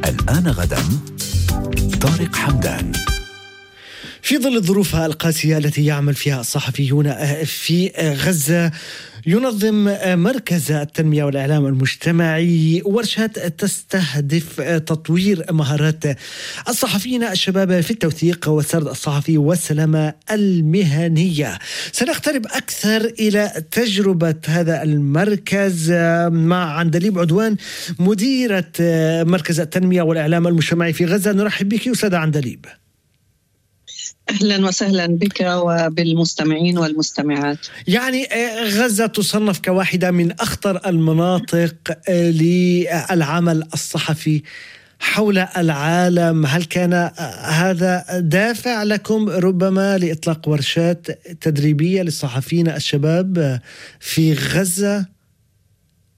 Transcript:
الآن غدا طارق حمدان. في ظل الظروف القاسية التي يعمل فيها الصحفيون في غزة، ينظم مركز التنمية والإعلام المجتمعي ورشات تستهدف تطوير مهارات الصحفيين الشباب في التوثيق والسرد الصحفي والسلامة المهنية. سنقترب أكثر إلى تجربة هذا المركز مع عندليب عدوان، مديرة مركز التنمية والإعلام المجتمعي في غزة. نرحب بك أستاذة عندليب. أهلا وسهلا بك وبالمستمعين والمستمعات. يعني غزة تصنف كواحدة من أخطر المناطق للعمل الصحفي حول العالم. هل كان هذا دافع لكم ربما لإطلاق ورشات تدريبية للصحفيين الشباب في غزة؟